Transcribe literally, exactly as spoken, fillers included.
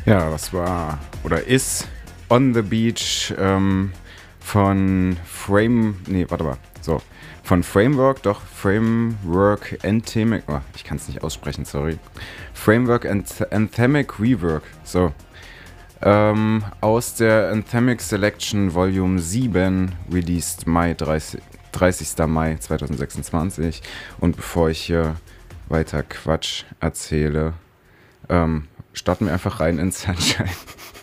Ja, das war oder ist On the Beach ähm, von Frame. Nee, warte mal. So. Von Framework, doch Framework Anthemic. Oh, ich kann es nicht aussprechen, sorry. Framework Anth Anthemic Rework. So. Ähm, aus der Anthemic Selection Volume sieben, released Mai dreißig, dreißigster Mai zweitausendsechsundzwanzig. Und bevor ich hier weiter Quatsch erzähle, ähm, starten wir einfach rein in Sunshine.